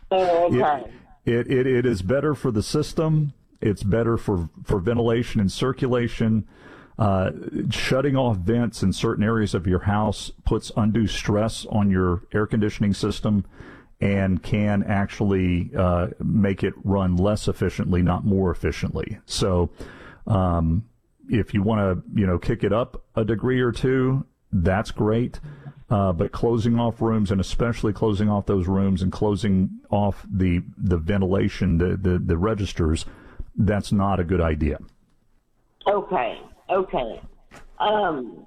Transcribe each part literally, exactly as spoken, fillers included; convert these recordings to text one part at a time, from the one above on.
Oh, okay. It, it, it, it is better for the system. It's better for, for ventilation and circulation. Uh, shutting off vents in certain areas of your house puts undue stress on your air conditioning system and can actually uh, make it run less efficiently, not more efficiently. So um, if you want to, you know, kick it up a degree or two, that's great. Uh, but closing off rooms, and especially closing off those rooms and closing off the the ventilation, the, the, the registers, that's not a good idea. Okay. Okay. Um,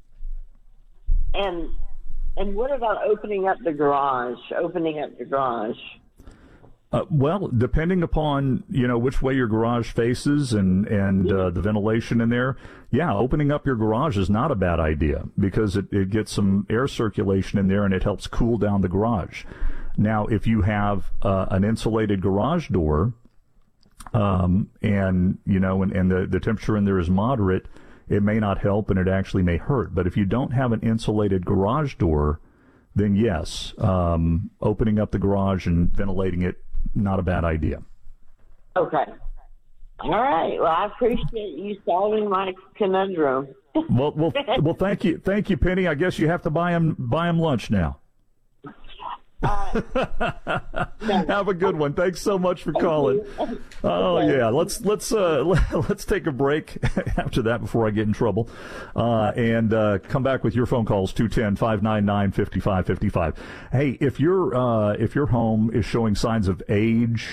and and what about opening up the garage? Opening up the garage. Uh, well, depending upon, you know, which way your garage faces and, and uh, the ventilation in there, yeah, opening up your garage is not a bad idea because it, it gets some air circulation in there and it helps cool down the garage. Now, if you have uh, an insulated garage door, um, and, you know, and, and the, the temperature in there is moderate, it may not help and it actually may hurt. But if you don't have an insulated garage door, then yes, um, opening up the garage and ventilating it, not a bad idea. Okay. All right. Well, I appreciate you solving my conundrum. well, well, well. Thank you, thank you, Penny. I guess you have to buy him buy him lunch now. Uh, no. Have a good one. Thanks so much for calling. Oh okay. yeah, let's let's uh, let's take a break after that before I get in trouble, uh, and uh, come back with your phone calls two one zero, five nine nine, five five five five. Hey, if your uh, if your home is showing signs of age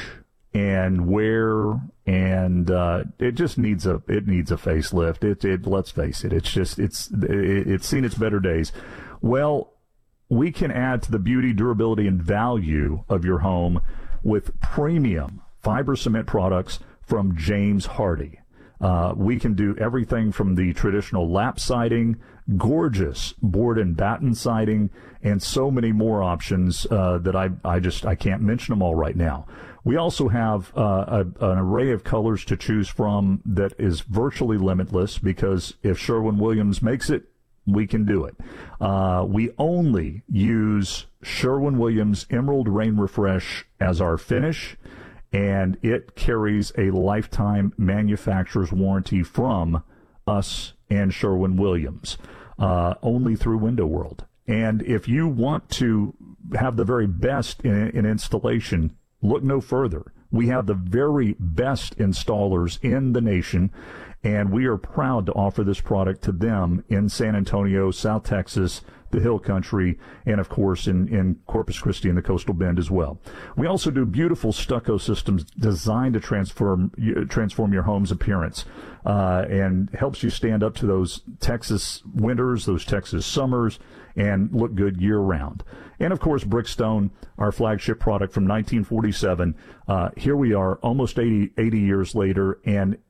and wear and uh, it just needs a it needs a facelift. It it let's face it, it's just it's it, it's seen its better days. Well, we can add to the beauty, durability, and value of your home with premium fiber cement products from James Hardie. Uh, we can do everything from the traditional lap siding, gorgeous board and batten siding, and so many more options uh, that I, I just I can't mention them all right now. We also have uh, a, an array of colors to choose from that is virtually limitless because if Sherwin-Williams makes it, we can do it. Uh, we only use Sherwin-Williams Emerald Rain Refresh as our finish, and it carries a lifetime manufacturer's warranty from us and Sherwin-Williams, uh, only through Window World. And if you want to have the very best in, in installation, look no further. We have the very best installers in the nation, and we are proud to offer this product to them in San Antonio, South Texas, the Hill Country, and, of course, in, in Corpus Christi and the Coastal Bend as well. We also do beautiful stucco systems designed to transform transform your home's appearance uh, and helps you stand up to those Texas winters, those Texas summers, and look good year-round. And, of course, Brickstone, our flagship product from nineteen forty-seven. Uh, here we are almost eighty, eighty years later, and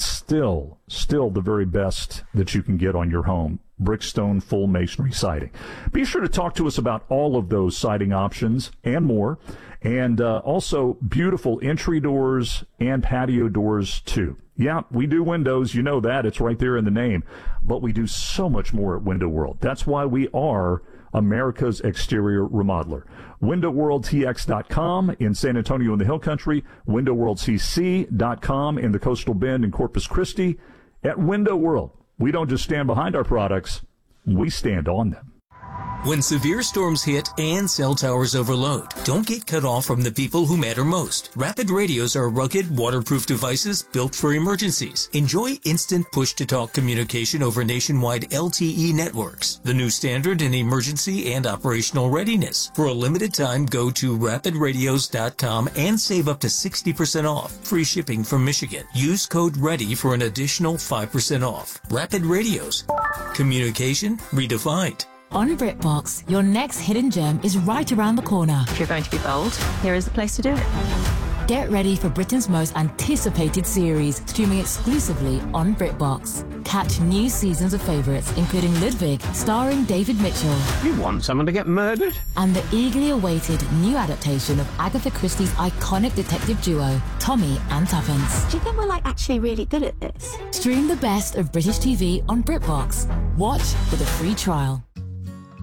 still, still the very best that you can get on your home. Brickstone full masonry siding. Be sure to talk to us about all of those siding options and more. And uh, also beautiful entry doors and patio doors, too. Yeah, we do windows. You know that. It's right there in the name. But we do so much more at Window World. That's why we are America's exterior remodeler. window world t x dot com in San Antonio in the Hill Country, window world c c dot com in the Coastal Bend in Corpus Christi. At Window World, we don't just stand behind our products, we stand on them. When severe storms hit and cell towers overload, don't get cut off from the people who matter most. Rapid radios are rugged, waterproof devices built for emergencies. Enjoy instant push-to-talk communication over nationwide L T E networks, the new standard in emergency and operational readiness. For a limited time, go to rapid radios dot com and save up to sixty percent off. Free shipping from Michigan. Use code READY for an additional five percent off. Rapid Radios. Communication redefined. On BritBox, your next hidden gem is right around the corner. If you're going to be bold, here is the place to do it. Get ready for Britain's most anticipated series, streaming exclusively on BritBox. Catch new seasons of favourites, including Ludwig, starring David Mitchell. You want someone to get murdered? And the eagerly awaited new adaptation of Agatha Christie's iconic detective duo, Tommy and Tuppence. Do you think we're like actually really good at this? Stream the best of British T V on BritBox. Watch with a free trial.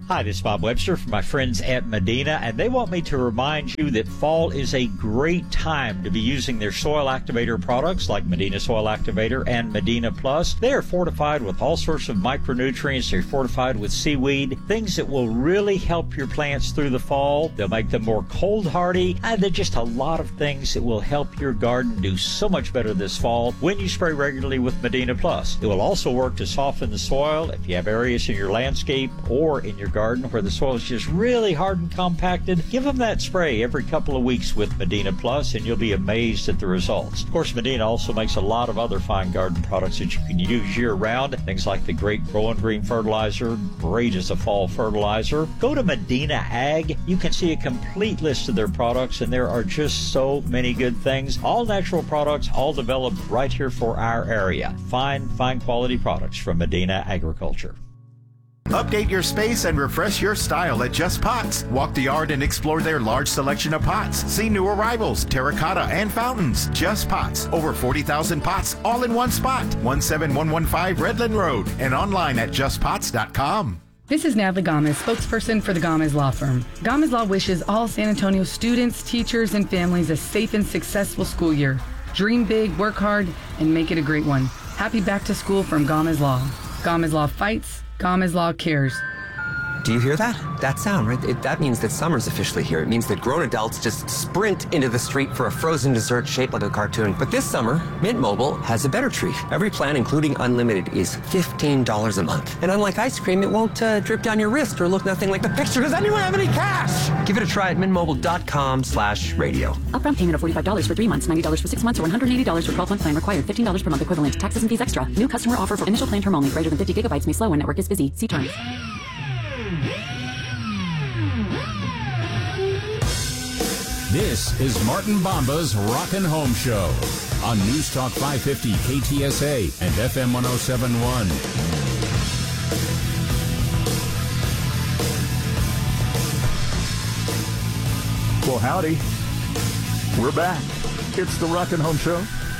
Hi, this is Bob Webster from my friends at Medina, and they want me to remind you that fall is a great time to be using their soil activator products like Medina Soil Activator and Medina Plus. They are fortified with all sorts of micronutrients. They're fortified with seaweed, things that will really help your plants through the fall. They'll make them more cold hardy, and they're just a lot of things that will help your garden do so much better this fall when you spray regularly with Medina Plus. It will also work to soften the soil if you have areas in your landscape or in your garden where the soil is just really hard and compacted. Give them that spray every couple of weeks with Medina Plus, and you'll be amazed at the results. Of course, Medina also makes a lot of other fine garden products that you can use year-round. Things like the great Growing Green fertilizer, great as a fall fertilizer. Go to Medina Ag. You can see a complete list of their products, and there are just so many good things. All natural products, all developed right here for our area. Fine, fine quality products from Medina Agriculture. Update your space and refresh your style at Just Pots. Walk the yard and explore their large selection of pots. See new arrivals, terracotta, and fountains. Just Pots. Over forty thousand pots, all in one spot. one seven one one five Redland Road and online at just pots dot com. This is Natalie Gomez, spokesperson for the Gomez Law Firm. Gomez Law wishes all San Antonio students, teachers, and families a safe and successful school year. Dream big, work hard, and make it a great one. Happy back to school from Gomez Law. Gomez Law fights. Gomez Law cares. Do you hear that? That sound, right? It, that means that summer's officially here. It means that grown adults just sprint into the street for a frozen dessert shaped like a cartoon. But this summer, Mint Mobile has a better treat. Every plan, including unlimited, is fifteen dollars a month. And unlike ice cream, it won't uh, drip down your wrist or look nothing like the picture. Does anyone have any cash? Give it a try at mintmobile.com slash radio. Upfront payment of forty-five dollars for three months, ninety dollars for six months, or one hundred eighty dollars for twelve-month plan required. fifteen dollars per month equivalent. Taxes and fees extra. New customer offer for initial plan term only. Greater than fifty gigabytes may slow when network is busy. See terms. This is Martin Bomba's Rockin' Home Show on News Talk five fifty K T S A and F M one oh seven point one. Well, howdy. We're back. It's the Rockin' Home Show.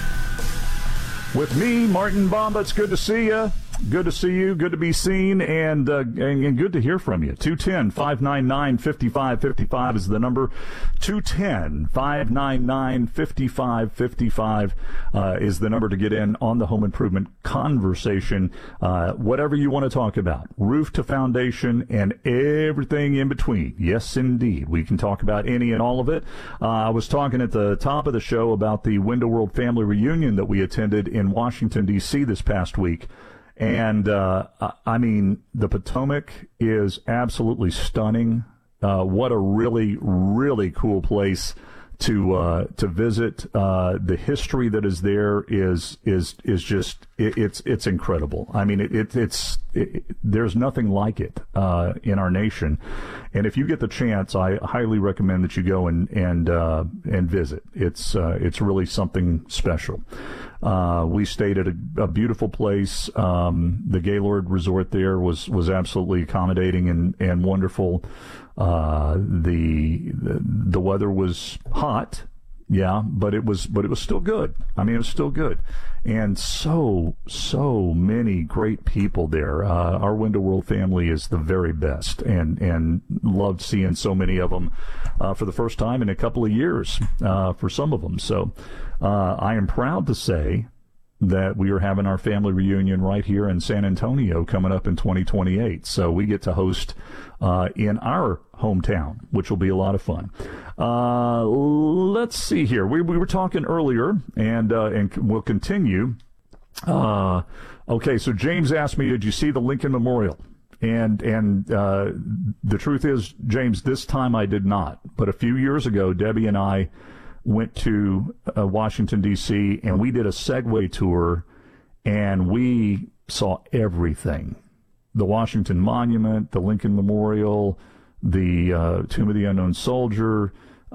With me, Martin Bomba. It's good to see you. Good to see you. Good to be seen, and uh, and, and good to hear from you. two one zero, five nine nine, five five five five is the number. two one zero, five nine nine, five five five five uh, is the number to get in on the home improvement conversation. Uh, whatever you want to talk about, roof to foundation and everything in between. Yes, indeed. We can talk about any and all of it. Uh, I was talking at the top of the show about the Window World family reunion that we attended in Washington, D C this past week. And, uh, I mean, the Potomac is absolutely stunning. Uh, what a really, really cool place to, uh, to visit. Uh, the history that is there is, is, is just, it, it's, it's incredible. I mean, it, it it's, it, there's nothing like it, uh, in our nation. And if you get the chance, I highly recommend that you go and, and, uh, and visit. It's, uh, it's really something special. Uh, we stayed at a, a beautiful place. Um, the Gaylord Resort there was, was absolutely accommodating and, and wonderful. Uh, the, the, the weather was hot. Yeah, but it was, but it was still good. I mean, it was still good. And so, so many great people there. Uh, our Window World family is the very best, and, and loved seeing so many of them, uh, for the first time in a couple of years, uh, for some of them. So, uh, I am proud to say that we are having our family reunion right here in San Antonio coming up in twenty twenty-eight. So we get to host uh, in our hometown, which will be a lot of fun. Uh, let's see here. We, we were talking earlier, and uh, and we'll continue. Uh, okay, so James asked me, did you see the Lincoln Memorial? And and uh, the truth is, James, this time I did not. But a few years ago, Debbie and I went to uh, Washington, D C, and we did a Segway tour, and we saw everything. The Washington Monument, the Lincoln Memorial, the uh, Tomb of the Unknown Soldier,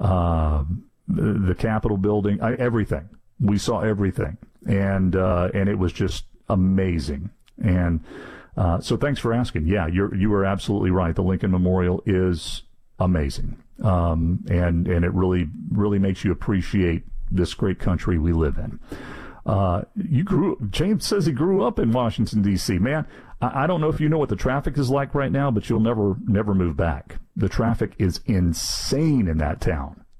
uh, the, the Capitol building, I, everything. We saw everything, and uh, and it was just amazing. And uh, so thanks for asking. Yeah, you're, you are absolutely right. The Lincoln Memorial is amazing. Um, and, and it really, really makes you appreciate this great country we live in. Uh, you grew. James says he grew up in Washington, D C Man, I, I don't know if you know what the traffic is like right now, but you'll never, never move back. The traffic is insane in that town.